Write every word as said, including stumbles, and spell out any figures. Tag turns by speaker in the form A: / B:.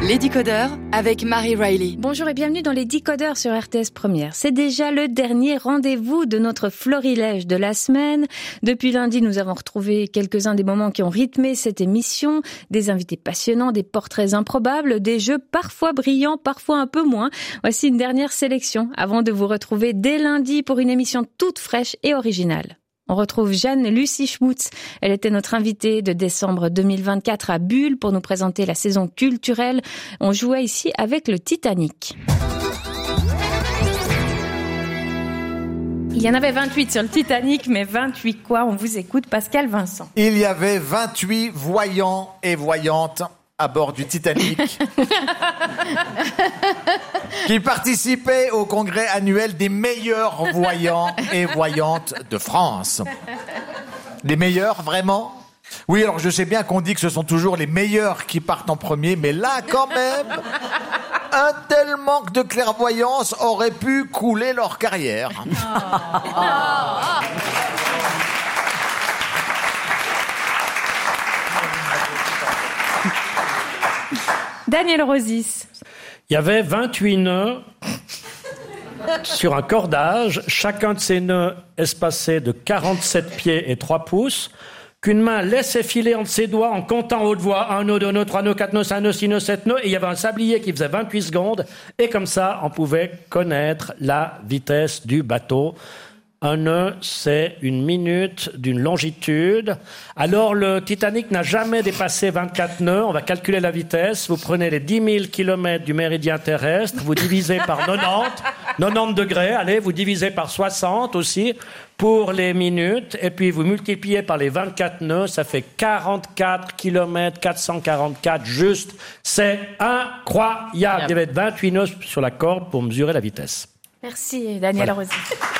A: Les Décodeurs avec Marie Riley.
B: Bonjour et bienvenue dans les Décodeurs sur R T S Première. C'est déjà le dernier rendez-vous de notre florilège de la semaine. Depuis lundi, nous avons retrouvé quelques-uns des moments qui ont rythmé cette émission. Des invités passionnants, des portraits improbables, des jeux parfois brillants, parfois un peu moins. Voici une dernière sélection avant de vous retrouver dès lundi pour une émission toute fraîche et originale. On retrouve Jeanne-Lucie Schmutz. Elle était notre invitée de décembre deux mille vingt-quatre à Bulle pour nous présenter la saison culturelle. On jouait ici avec le Titanic. Il y en avait vingt-huit sur le Titanic, mais vingt-huit quoi? On vous écoute, Pascal Vincent.
C: Il y avait vingt-huit voyants et voyantes à bord du Titanic qui participaient au congrès annuel des meilleurs voyants et voyantes de France. Les meilleurs, vraiment ? Oui, alors je sais bien qu'on dit que ce sont toujours les meilleurs qui partent en premier, mais là, quand même, un tel manque de clairvoyance aurait pu couler leur carrière. Oh. Oh.
B: Daniel Rosis.
D: Il y avait vingt-huit nœuds sur un cordage, chacun de ces nœuds espacé de quarante-sept pieds et trois pouces, qu'une main laissait filer entre ses doigts en comptant haute voix, un nœud, deux nœuds, trois nœuds, quatre nœuds, cinq nœuds, six nœuds, sept nœuds, et il y avait un sablier qui faisait vingt-huit secondes, et comme ça, on pouvait connaître la vitesse du bateau. Un nœud, c'est une minute d'une longitude. Alors, le Titanic n'a jamais dépassé vingt-quatre nœuds. On va calculer la vitesse. Vous prenez les dix mille kilomètres du méridien terrestre, vous divisez par quatre-vingt-dix, quatre-vingt-dix degrés, allez, vous divisez par soixante aussi pour les minutes, et puis vous multipliez par les vingt-quatre nœuds, ça fait quarante-quatre kilomètres quatre cent quarante-quatre juste. C'est incroyable. Il y avait vingt-huit nœuds sur la corde pour mesurer la vitesse.
B: Merci, Daniel
D: voilà.
B: Rosis.